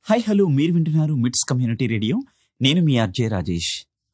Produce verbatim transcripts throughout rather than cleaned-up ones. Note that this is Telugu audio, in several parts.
హాయ్ హలో మీరు వింటున్నారు మిట్స్ కమ్యూనిటీ రేడియో. నేను మీ ఆర్జే రాజేష్.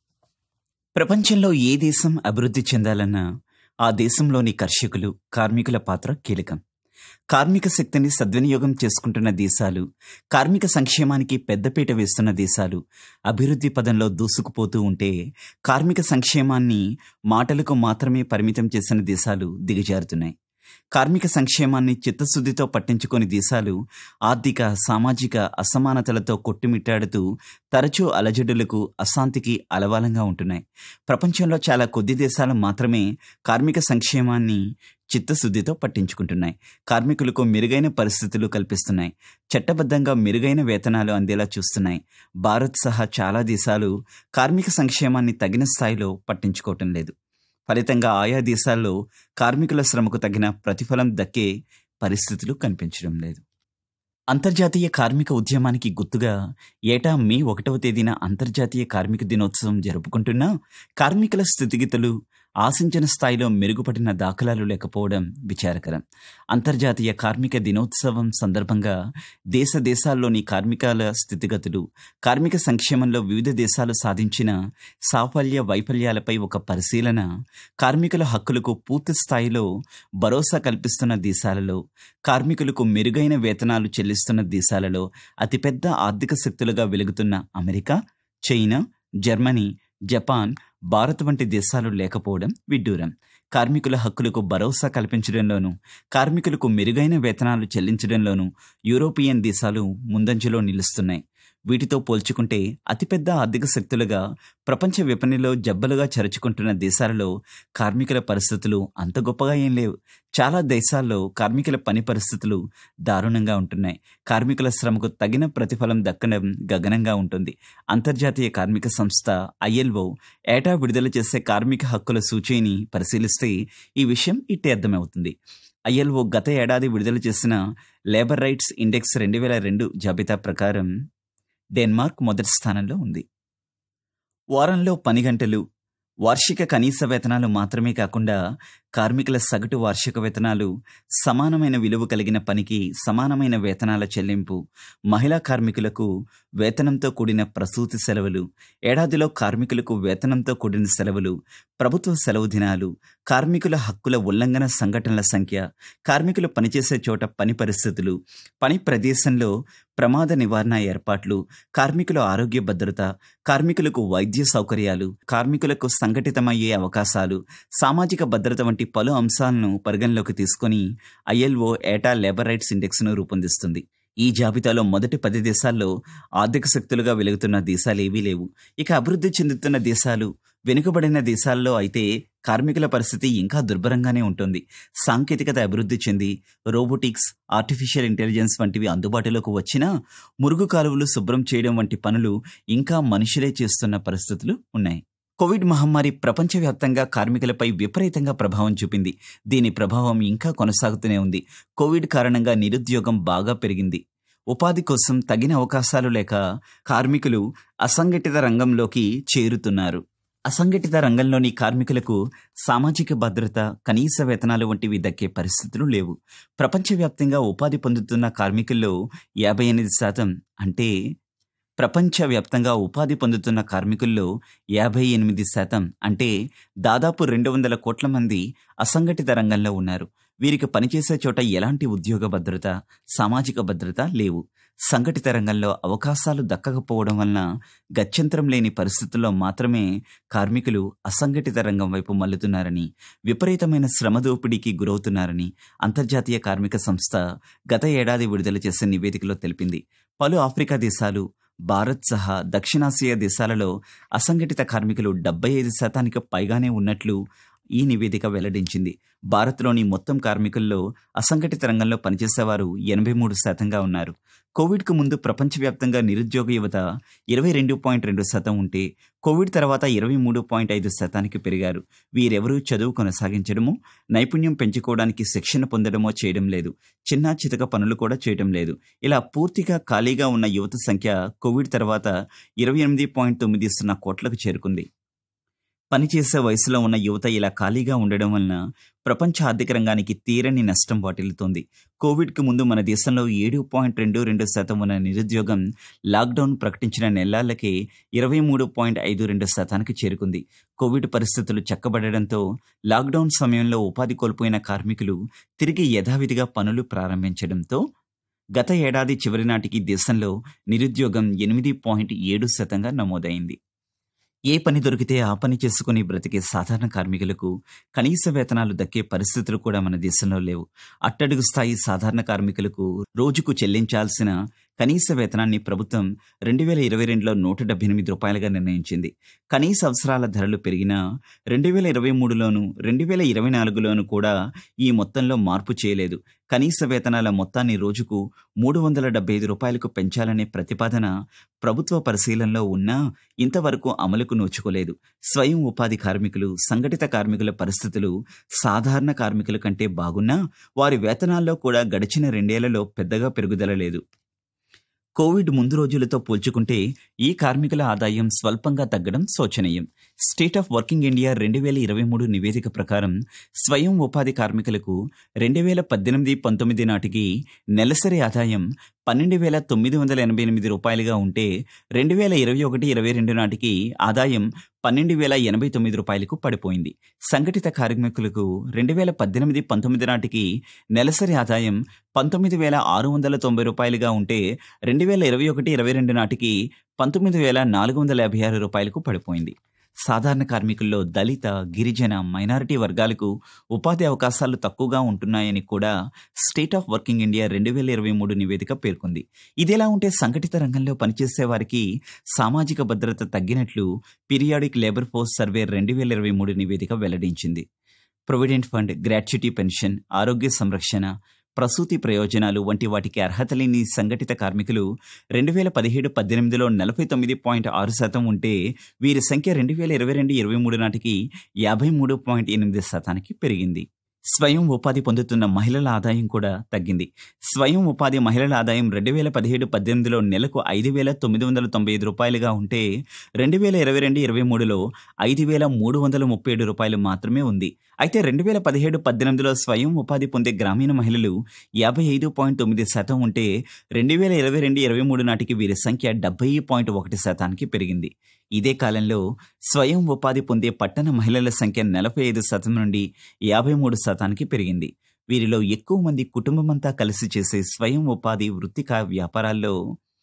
ప్రపంచంలో ఏ దేశం అభివృద్ధి చెందాలన్నా ఆ దేశంలోని కర్షకులు, కార్మికుల పాత్ర కీలకం. కార్మిక శక్తిని సద్వినియోగం చేసుకుంటున్న దేశాలు, కార్మిక సంక్షేమానికి పెద్దపీట వేస్తున్న దేశాలు అభివృద్ధి పదంలో దూసుకుపోతూ ఉంటే, కార్మిక సంక్షేమాన్ని మాటలకు మాత్రమే పరిమితం చేసిన దేశాలు దిగజారుతున్నాయి. కార్మిక సంక్షేమాన్ని చిత్తశుద్ధితో పట్టించుకొని దేశాలు ఆర్థిక, సామాజిక అసమానతలతో కొట్టుమిట్టాడుతూ తరచూ అలజడులకు, అశాంతికి అలవాలంగా ఉంటున్నాయి. ప్రపంచంలో చాలా కొద్ది దేశాలు మాత్రమే కార్మిక సంక్షేమాన్ని చిత్తశుద్ధితో పట్టించుకుంటున్నాయి. కార్మికులకు మెరుగైన పరిస్థితులు కల్పిస్తున్నాయి. చట్టబద్ధంగా మెరుగైన వేతనాలు అందేలా చూస్తున్నాయి. భారత్ సహా చాలా దేశాలు కార్మిక సంక్షేమాన్ని తగిన స్థాయిలో పట్టించుకోవటం లేదు. ఫలితంగా ఆయా దేశాల్లో కార్మికుల శ్రమకు తగిన ప్రతిఫలం దక్కే పరిస్థితులు కనిపించడం లేదు. అంతర్జాతీయ కార్మిక ఉద్యమానికి గుర్తుగా ఏటా మే ఒకటవ తేదీన అంతర్జాతీయ కార్మిక దినోత్సవం జరుపుకుంటున్నా కార్మికుల స్థితిగతులు ఆశించిన స్థాయిలో మెరుగుపడిన దాఖలాలు లేకపోవడం విచారకరం. అంతర్జాతీయ కార్మిక దినోత్సవం సందర్భంగా దేశ దేశాల్లోని కార్మికుల స్థితిగతులు, కార్మిక సంక్షేమంలో వివిధ దేశాలు సాధించిన సాఫల్య వైఫల్యాలపై ఒక పరిశీలన, కార్మికుల హక్కులకు పూర్తి స్థాయిలో భరోసా కల్పిస్తున్న దేశాలలో, కార్మికులకు మెరుగైన వేతనాలు చెల్లిస్తున్న దేశాలలో అతిపెద్ద ఆర్థిక శక్తులుగా వెలుగుతున్న America, China, Germany, Japan, Bharat వంటి దేశాలు లేకపోవడం విడ్డూరం. కార్మికుల హక్కులకు భరోసా కల్పించడంలోనూ, కార్మికులకు మెరుగైన వేతనాలు చెల్లించడంలోనూ యూరోపియన్ దేశాలు ముందంజలో నిలుస్తున్నాయి. వీటితో పోల్చుకుంటే అతిపెద్ద ఆర్థిక శక్తులుగా ప్రపంచ విపణిలో జబ్బలుగా చరుచుకుంటున్న దేశాలలో కార్మికుల పరిస్థితులు అంత గొప్పగా ఏం లేవు. చాలా దేశాల్లో కార్మికుల పని పరిస్థితులు దారుణంగా ఉంటున్నాయి. కార్మికుల శ్రమకు తగిన ప్రతిఫలం దక్కడం గగనంగా ఉంటుంది. అంతర్జాతీయ కార్మిక సంస్థ ఐఎల్ఓ ఏటా విడుదల చేసే కార్మిక హక్కుల సూచీని పరిశీలిస్తే ఈ విషయం ఇట్టే అర్థమవుతుంది. ఐఎల్ఓ గత ఏడాది విడుదల చేసిన లేబర్ రైట్స్ ఇండెక్స్ రెండు వేల రెండు జాబితా ప్రకారం డెన్మార్క్ మొదటి స్థానంలో ఉంది. వారంలో పని గంటలు, వార్షిక కనీస వేతనాలు మాత్రమే కాకుండా కార్మికుల సగటు వార్షిక వేతనాలు, సమానమైన విలువ కలిగిన పనికి సమానమైన వేతనాల చెల్లింపు, మహిళా కార్మికులకు వేతనంతో కూడిన ప్రసూతి సెలవులు, ఏడాదిలో కార్మికులకు వేతనంతో కూడిన సెలవులు, ప్రభుత్వ సెలవు దినాలు, కార్మికుల హక్కుల ఉల్లంఘన సంఘటనల సంఖ్య, కార్మికులు పనిచేసే చోట పని పరిస్థితులు, పని ప్రదేశంలో ప్రమాద నివారణ ఏర్పాట్లు, కార్మికుల ఆరోగ్య భద్రత, కార్మికులకు వైద్య సౌకర్యాలు, కార్మికులకు సంఘటితమయ్యే అవకాశాలు, సామాజిక భద్రత వంటి పలు అంశాలను పరిగణలోకి తీసుకొని ఐఎల్ఓ ఏటా లేబర్ రైట్స్ ఇండెక్స్ను రూపొందిస్తుంది. ఈ జాబితాలో మొదటి పది దేశాల్లో ఆర్థిక శక్తులుగా వెలుగుతున్న దేశాలు ఏవీ లేవు. ఇక అభివృద్ధి చెందుతున్న దేశాలు, వెనుకబడిన దేశాల్లో అయితే కార్మికుల పరిస్థితి ఇంకా దుర్భరంగానే ఉంటుంది. సాంకేతికత అభివృద్ధి చెంది రోబోటిక్స్, ఆర్టిఫిషియల్ ఇంటెలిజెన్స్ వంటివి అందుబాటులోకి వచ్చినా మురుగు కాలువలు శుభ్రం చేయడం వంటి పనులు ఇంకా మనుషులే చేస్తున్న పరిస్థితులు ఉన్నాయి. కోవిడ్ మహమ్మారి ప్రపంచవ్యాప్తంగా కార్మికులపై విపరీతంగా ప్రభావం చూపింది. దీని ప్రభావం ఇంకా కొనసాగుతూనే ఉంది. కోవిడ్ కారణంగా నిరుద్యోగం బాగా పెరిగింది. ఉపాధి కోసం తగిన అవకాశాలు లేక కార్మికులు అసంఘటిత రంగంలోకి చేరుతున్నారు. అసంఘటిత రంగంలోని కార్మికులకు సామాజిక భద్రత, కనీస వేతనాలు వంటివి దక్కే పరిస్థితులు లేవు. ప్రపంచవ్యాప్తంగా ఉపాధి పొందుతున్న కార్మికుల్లో యాభై ఎనిమిది శాతం అంటే ప్రపంచవ్యాప్తంగా ఉపాధి పొందుతున్న కార్మికుల్లో యాభై ఎనిమిది శాతం అంటే దాదాపు రెండు వందల కోట్ల మంది అసంఘటిత రంగంలో ఉన్నారు. వీరికి పనిచేసే చోట ఎలాంటి ఉద్యోగ భద్రత, సామాజిక భద్రత లేవు. సంఘటిత రంగంలో అవకాశాలు దక్కకపోవడం వలన గత్యంతరం లేని పరిస్థితుల్లో మాత్రమే కార్మికులు అసంఘటిత రంగం వైపు మల్లుతున్నారని, విపరీతమైన శ్రమ దోపిడీకి గురవుతున్నారని అంతర్జాతీయ కార్మిక సంస్థ గత ఏడాది విడుదల చేసిన నివేదికలో తెలిపింది. పలు ఆఫ్రికా దేశాలు, భారత్ సహా దక్షిణాసియా దేశాలలో అసంఘటిత కార్మికులు డెబ్బై ఐదు శాతానికి పైగానే ఉన్నట్లు ఈ నివేదిక వెల్లడించింది. భారత్లోని మొత్తం కార్మికుల్లో అసంఘటిత రంగంలో పనిచేసేవారు ఎనభై మూడు శాతంగా ఉన్నారు. కోవిడ్కు ముందు ప్రపంచవ్యాప్తంగా నిరుద్యోగ యువత ఇరవై రెండు పాయింట్ రెండు శాతం ఉంటే కోవిడ్ తర్వాత ఇరవై మూడు పాయింట్ ఐదు శాతానికి పెరిగారు. వీరెవరూ చదువు కొనసాగించడమో, నైపుణ్యం పెంచుకోవడానికి శిక్షణ పొందడమో చేయడం లేదు. చిన్న చితక పనులు కూడా చేయడం లేదు. ఇలా పూర్తిగా ఖాళీగా ఉన్న యువత సంఖ్య కోవిడ్ తర్వాత ఇరవై ఎనిమిది పాయింట్ తొమ్మిది సున్నా కోట్లకు చేరుకుంది. పనిచేసే వయసులో ఉన్న యువత ఇలా ఖాళీగా ఉండడం వలన ప్రపంచ ఆర్థిక రంగానికి తీరని నష్టం వాటిల్లుతోంది. కోవిడ్కి ముందు మన దేశంలో ఏడు పాయింట్ రెండు రెండు శాతం ఉన్న నిరుద్యోగం లాక్డౌన్ ప్రకటించిన నెలలకే ఇరవై మూడు పాయింట్ ఐదు రెండు శాతానికి చేరుకుంది. కోవిడ్ పరిస్థితులు చక్కబడడంతో లాక్డౌన్ సమయంలో ఉపాధి కోల్పోయిన కార్మికులు తిరిగి యథావిధిగా పనులు ప్రారంభించడంతో గత ఏడాది చివరి నాటికి దేశంలో నిరుద్యోగం ఎనిమిది పాయింట్ ఏడు శాతంగా నమోదైంది. ఏ పని దొరికితే ఆ పని చేసుకుని బ్రతికే సాధారణ కార్మికులకు కనీస వేతనాలు దక్కే పరిస్థితులు కూడా మన దేశంలో లేవు. అట్టడుగు స్థాయి సాధారణ కార్మికులకు రోజుకు చెల్లించాల్సిన కనీస వేతనాన్ని ప్రభుత్వం రెండు వేల ఇరవై రెండులో నూట డెబ్బై ఎనిమిది రూపాయలుగా నిర్ణయించింది. కనీస అవసరాల ధరలు పెరిగినా రెండు వేల ఇరవై మూడులోను రెండు వేల ఇరవై నాలుగులోను కూడా ఈ మొత్తంలో మార్పు చేయలేదు. కనీస వేతనాల మొత్తాన్ని రోజుకు మూడు వందల డెబ్బై ఐదు రూపాయలకు పెంచాలనే ప్రతిపాదన ప్రభుత్వ పరిశీలనలో ఉన్నా ఇంతవరకు అమలుకు నోచుకోలేదు. స్వయం ఉపాధి కార్మికులు, సంఘటిత కార్మికుల పరిస్థితులు సాధారణ కార్మికుల కంటే బాగున్నా వారి వేతనాల్లో కూడా గడిచిన రెండేళ్లలో పెద్దగా పెరుగుదల లేదు. కోవిడ్ ముందు రోజులతో పోల్చుకుంటే ఈ కార్మికుల ఆదాయం స్వల్పంగా తగ్గడం శోచనీయం. స్టేట్ ఆఫ్ వర్కింగ్ ఇండియా రెండు వేల ఇరవై మూడు నివేదిక ప్రకారం స్వయం ఉపాధి కార్మికులకు రెండు వేల పద్దెనిమిది పంతొమ్మిది నాటికి నెలసరి ఆదాయం పన్నెండు వేల తొమ్మిది వందల ఎనభై ఎనిమిది రూపాయలుగా ఉంటే రెండు వేల ఇరవై ఒకటి ఇరవై రెండు నాటికి ఆదాయం పన్నెండు వేల ఎనభై తొమ్మిది రూపాయలకు పడిపోయింది. సంఘటిత కార్మికులకు రెండు వేల పద్దెనిమిది పంతొమ్మిది నాటికి నెలసరి ఆదాయం పంతొమ్మిది వేల ఆరు వందల తొంభై రూపాయలుగా ఉంటే రెండు వేల ఇరవై ఒకటి ఇరవై రెండు నాటికి పంతొమ్మిది వేల నాలుగు వందల యాభై ఆరు రూపాయలకు పడిపోయింది. సాధారణ కార్మికుల్లో దళిత, గిరిజన, మైనారిటీ వర్గాలకు ఉపాధి అవకాశాలు తక్కువగా ఉంటున్నాయని కూడా స్టేట్ ఆఫ్ వర్కింగ్ ఇండియా రెండు వేల ఇరవై మూడు నివేదిక పేర్కొంది. ఇదిలా ఉంటే సంఘటిత రంగంలో పనిచేసే వారికి సామాజిక భద్రత తగ్గినట్లు పీరియాడిక్ లేబర్ ఫోర్స్ సర్వే రెండు వేల ఇరవై మూడు నివేదిక వెల్లడించింది. ప్రొవిడెంట్ ఫండ్, గ్రాట్యుటీ పెన్షన్, ఆరోగ్య సంరక్షణ, ప్రసూతి ప్రయోజనాలు వంటి వాటికి అర్హత లేని సంఘటిత కార్మికులు రెండు వేల పదిహేడు పద్దెనిమిదిలో నలభై తొమ్మిది పాయింట్ ఆరు శాతం ఉంటే వీరి సంఖ్య రెండు వేల ఇరవై రెండు ఇరవై మూడు నాటికి యాభై మూడు పాయింట్ ఎనిమిది శాతానికి పెరిగింది. స్వయం ఉపాధి పొందుతున్న మహిళల ఆదాయం కూడా తగ్గింది. స్వయం ఉపాధి మహిళల ఆదాయం రెండు వేల పదిహేడు పద్దెనిమిదిలో నెలకు ఐదు వేల తొమ్మిది వందల తొంభై ఐదు రూపాయలుగా ఉంటే రెండు వేల ఇరవై రెండు ఇరవై మూడులో ఐదు వేల మూడు వందల ముప్పై ఏడు రూపాయలు మాత్రమే ఉంది. అయితే రెండు వేల పదిహేడు పద్దెనిమిదిలో స్వయం ఉపాధి పొందే గ్రామీణ మహిళలు యాభై ఐదు పాయింట్ తొమ్మిది శాతం ఉంటే రెండు వేల ఇరవై రెండు ఇరవై మూడు నాటికి వీరి సంఖ్య డెబ్బై పాయింట్ ఒకటి శాతానికి పెరిగింది. ఇదే కాలంలో స్వయం ఉపాధి పొందే పట్టణ మహిళల సంఖ్య నలభై ఐదు శాతం నుండి యాభై మూడు శాతానికి పెరిగింది. వీరిలో ఎక్కువ మంది కుటుంబమంతా కలిసి చేసే స్వయం ఉపాధి వృత్తిక వ్యాపారాల్లో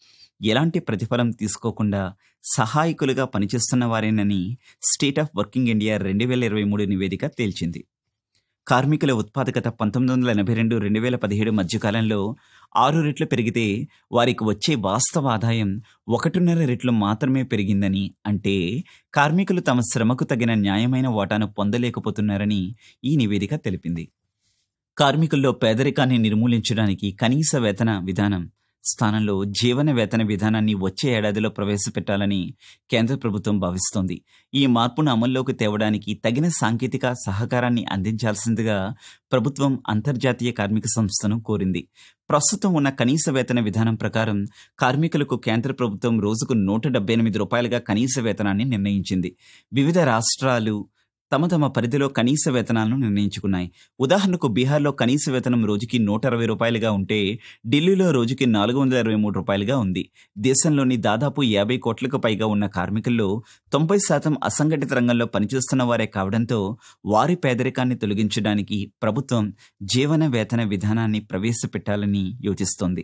ఎలాంటి ప్రతిఫలం తీసుకోకుండా సహాయకులుగా పనిచేస్తున్న వారేనని స్టేట్ ఆఫ్ వర్కింగ్ ఇండియా రెండు వేల ఇరవై మూడు నివేదిక తేల్చింది. కార్మికుల ఉత్పాదకత పంతొమ్మిది వందల ఎనభై రెండు రెండు వేల పదిహేడు మధ్యకాలంలో ఆరు రెట్లు పెరిగితే వారికి వచ్చే వాస్తవ ఆదాయం ఒకటిన్నర రెట్లు మాత్రమే పెరిగిందని, అంటే కార్మికులు తమ శ్రమకు తగిన న్యాయమైన వాటాను పొందలేకపోతున్నారని ఈ నివేదిక తెలిపింది. కార్మికుల్లో పేదరికాన్ని నిర్మూలించడానికి కనీస వేతన విధానం స్థానంలో జీవన వేతన విధానాన్ని వచ్చే ఏడాదిలో ప్రవేశపెట్టాలని కేంద్ర ప్రభుత్వం భావిస్తోంది. ఈ మార్పును అమల్లోకి తేవడానికి తగిన సాంకేతిక సహకారాన్ని అందించాల్సిందిగా ప్రభుత్వం అంతర్జాతీయ కార్మిక సంస్థను కోరింది. ప్రస్తుతం ఉన్న కనీస వేతన విధానం ప్రకారం కార్మికులకు కేంద్ర ప్రభుత్వం రోజుకు నూట డెబ్బై ఎనిమిది రూపాయలుగా కనీస వేతనాన్ని నిర్ణయించింది. వివిధ రాష్ట్రాలు తమ తమ పరిధిలో కనీస వేతనాలను నిర్ణయించుకున్నాయి. ఉదాహరణకు బీహార్లో కనీస వేతనం రోజుకి నూట అరవై రూపాయలుగా ఉంటే ఢిల్లీలో రోజుకి నాలుగు వందల ఇరవై మూడు రూపాయలుగా ఉంది. దేశంలోని దాదాపు యాభై కోట్లకు పైగా ఉన్న కార్మికుల్లో తొంభై శాతం అసంఘటిత రంగంలో పనిచేస్తున్న వారే కావడంతో వారి పేదరికాన్ని తొలగించడానికి ప్రభుత్వం జీవన వేతన విధానాన్ని ప్రవేశపెట్టాలని యోచిస్తోంది.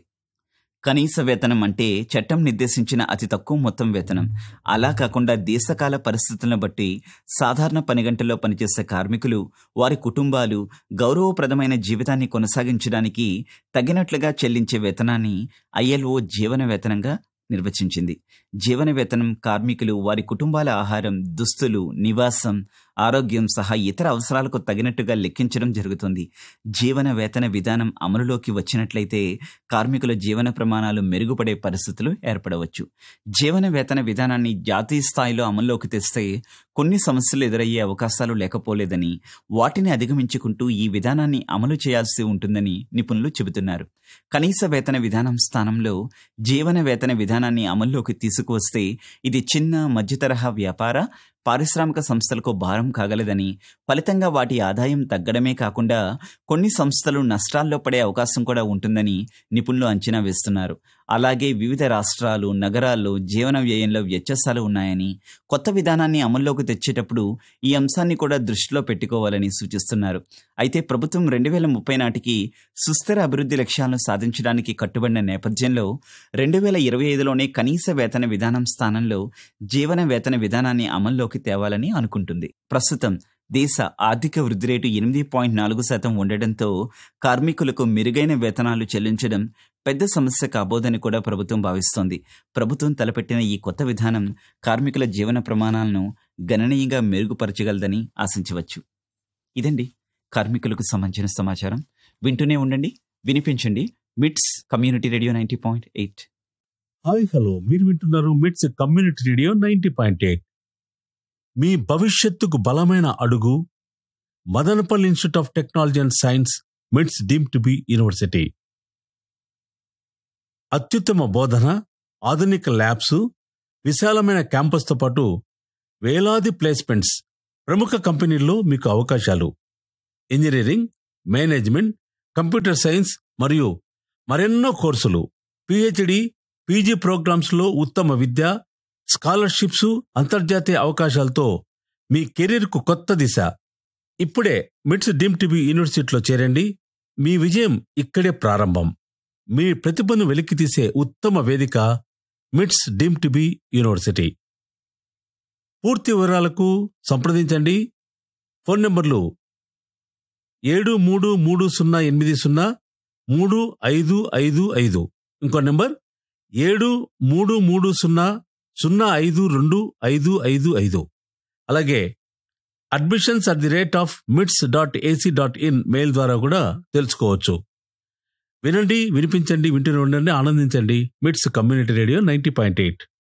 కనీస వేతనం అంటే చట్టం నిర్దేశించిన అతి తక్కువ మొత్తం వేతనం. అలా కాకుండా దేశకాల పరిస్థితులను బట్టి సాధారణ పని గంటల్లో పనిచేసే కార్మికులు, వారి కుటుంబాలు గౌరవప్రదమైన జీవితాన్ని కొనసాగించడానికి తగినట్లుగా చెల్లించే వేతనాన్ని ఐఎల్ఓ జీవన వేతనంగా నిర్వచించింది. జీవన వేతనం కార్మికులు వారి కుటుంబాల ఆహారం, దుస్తులు, నివాసం, ఆరోగ్యం సహా ఇతర అవసరాలకు తగినట్టుగా లెక్కించడం జరుగుతుంది. జీవన వేతన విధానం అమలులోకి వచ్చినట్లయితే కార్మికుల జీవన ప్రమాణాలు మెరుగుపడే పరిస్థితులు ఏర్పడవచ్చు. జీవన వేతన విధానాన్ని జాతీయ స్థాయిలో అమల్లోకి తెస్తే కొన్ని సమస్యలు ఎదురయ్యే అవకాశాలు లేకపోలేదని, వాటిని అధిగమించుకుంటూ ఈ విధానాన్ని అమలు చేయాల్సి ఉంటుందని నిపుణులు చెబుతున్నారు. కనీస వేతన విధానం స్థానంలో జీవన వేతన విధానాన్ని అమల్లోకి తీసుకువస్తే ఇది చిన్న, మధ్యతరహా వ్యాపార, పారిశ్రామిక సంస్థలకు భారం కాగలదని, ఫలితంగా వాటి ఆదాయం తగ్గడమే కాకుండా కొన్ని సంస్థలు నష్టాల్లో పడే అవకాశం కూడా ఉంటుందని నిపుణులు అంచనా వేస్తున్నారు. అలాగే వివిధ రాష్ట్రాలు, నగరాల్లో జీవన వ్యయంలో వ్యత్యాసాలు ఉన్నాయని, కొత్త విధానాన్ని అమల్లోకి తెచ్చేటప్పుడు ఈ అంశాన్ని కూడా దృష్టిలో పెట్టుకోవాలని సూచిస్తున్నారు. అయితే ప్రభుత్వం రెండు వేల ముప్పై నాటికి సుస్థిర అభివృద్ధి లక్ష్యాలను సాధించడానికి కట్టుబడిన నేపథ్యంలో రెండు వేల ఇరవై ఐదులోనే కనీస వేతన విధానం స్థానంలో జీవన వేతన విధానాన్ని అమల్లోకి తేవాలని అనుకుంటుంది. ప్రస్తుతం దేశ ఆర్థిక వృద్ధి రేటు ఎనిమిది పాయింట్ నాలుగు శాతం ఉండడంతో కార్మికులకు మెరుగైన వేతనాలు చెల్లించడం పెద్ద సమస్య కాబోదని కూడా ప్రభుత్వం భావిస్తోంది. ప్రభుత్వం తలపెట్టిన ఈ కొత్త విధానం కార్మికుల జీవన ప్రమాణాలను గణనీయంగా మెరుగుపరచగలదని ఆశించవచ్చు. ఇదండి కార్మికులకు సంబంధించిన సమాచారం. వింటూనే ఉండండి, వినిపించండి. మిట్స్ community radio ninety point eight. Hi hello, మీరు వింటున్నారు మిట్స్ community radio ninety point eight. మీ భవిష్యత్తుకు బలమైన అడుగు Madanapalle institute of technology and science, మిట్స్ డీమ్డ్ టు బి యూనివర్సిటీ. అత్యుత్తమ బోధన, ఆధునిక ల్యాబ్స్, విశాలమైన క్యాంపస్తో పాటు వేలాది ప్లేస్మెంట్స్, ప్రముఖ కంపెనీల్లో మీకు అవకాశాలు. ఇంజనీరింగ్, మేనేజ్మెంట్, కంప్యూటర్ సైన్స్ మరియు మరెన్నో కోర్సులు, పిహెచ్డి, పీజీ ప్రోగ్రామ్స్లో ఉత్తమ విద్య, స్కాలర్షిప్స్, అంతర్జాతీయ అవకాశాలతో మీ కెరీర్కు కొత్త దిశ. ఇప్పుడే మిట్స్ డీమ్డ్ టు బి యూనివర్సిటీలో చేరండి. మీ విజయం ఇక్కడే ప్రారంభం. మీ ప్రతిభను వెలికితీసే ఉత్తమ వేదిక మిట్స్ డీమ్డ్ టు బి యూనివర్సిటీ. పూర్తి వివరాలకు సంప్రదించండి. ఫోన్ నంబర్లు ఏడు మూడు మూడు సున్నా ఎనిమిది సున్నా మూడు ఐదు ఐదు ఐదు. ఇంకో నెంబర్ ఏడు మూడు మూడు సున్నా సున్నా ఐదు రెండు ఐదు ఐదు ఐదు. అలాగే admissions at the rate of మిట్స్ dot AC dot in mail ద్వారా కూడా తెలుసుకోవచ్చు. వినండి, వినిపించండి, వింటూనే ఉండండి, ఆనందించండి. మిట్స్ community radio ninety point eight.